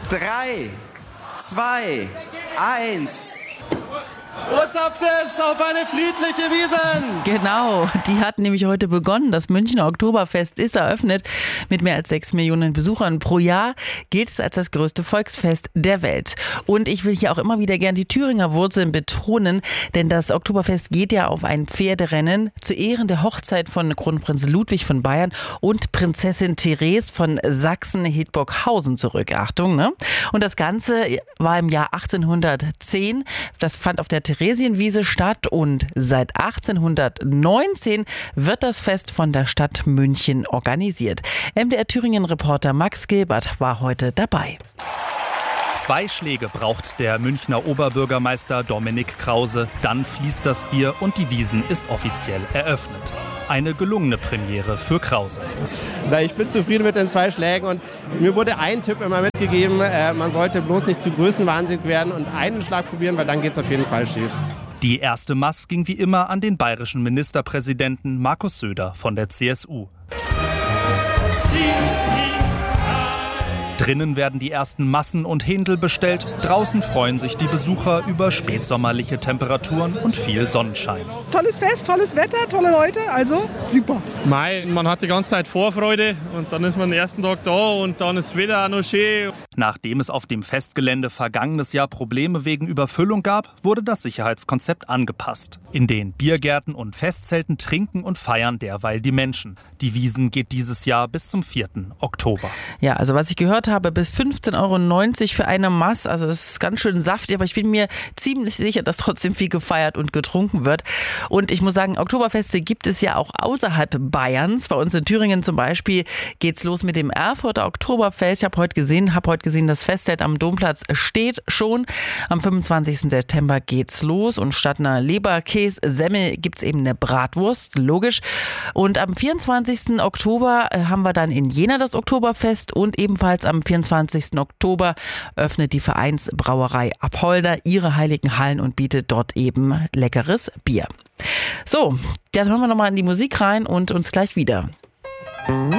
3, 2, 1. Urzapftes auf eine friedliche Wiesn! Genau, die hat nämlich heute begonnen. Das Münchner Oktoberfest ist eröffnet. Mit mehr als 6 Millionen Besuchern pro Jahr gilt es als das größte Volksfest der Welt. Und ich will hier auch immer wieder gern die Thüringer Wurzeln betonen, denn das Oktoberfest geht ja auf ein Pferderennen zu Ehren der Hochzeit von Kronprinz Ludwig von Bayern und Prinzessin Therese von Sachsen-Hildburghausen zurück. Achtung, ne? Und das Ganze war im Jahr 1810. Das fand auf der Theresienwiese statt und seit 1819 wird das Fest von der Stadt München organisiert. MDR Thüringen-Reporter Max Gilbert war heute dabei. 2 Schläge braucht der Münchner Oberbürgermeister Dominik Krause. Dann fließt das Bier und die Wiesn ist offiziell eröffnet. Eine gelungene Premiere für Krause. Ich bin zufrieden mit den 2 Schlägen und mir wurde ein Tipp immer mitgegeben, man sollte bloß nicht zu größenwahnsinnig werden und einen Schlag probieren, weil dann geht es auf jeden Fall schief. Die erste Maß ging wie immer an den bayerischen Ministerpräsidenten Markus Söder von der CSU. Drinnen werden die ersten Massen und Händel bestellt. Draußen freuen sich die Besucher über spätsommerliche Temperaturen und viel Sonnenschein. Tolles Fest, tolles Wetter, tolle Leute, also super. Man hat die ganze Zeit Vorfreude und dann ist man den ersten Tag da und dann ist das Wetter auch noch schön. Nachdem es auf dem Festgelände vergangenes Jahr Probleme wegen Überfüllung gab, wurde das Sicherheitskonzept angepasst. In den Biergärten und Festzelten trinken und feiern derweil die Menschen. Die Wiesn geht dieses Jahr bis zum 4. Oktober. Ja, also was ich gehört habe, bis 15,90 € für eine Maß. Also das ist ganz schön saftig, aber ich bin mir ziemlich sicher, dass trotzdem viel gefeiert und getrunken wird. Und ich muss sagen, Oktoberfeste gibt es ja auch außerhalb Bayerns. Bei uns in Thüringen zum Beispiel geht's los mit dem Erfurter Oktoberfest. Ich habe heute gesehen, das Festzelt am Domplatz steht schon. Am 25. September geht's los und statt einer Leberkäse-Semmel gibt's eben eine Bratwurst, logisch. Und am 24. Oktober haben wir dann in Jena das Oktoberfest und ebenfalls am 24. Oktober öffnet die Vereinsbrauerei Apolda ihre heiligen Hallen und bietet dort eben leckeres Bier. So, dann hören wir nochmal in die Musik rein und uns gleich wieder.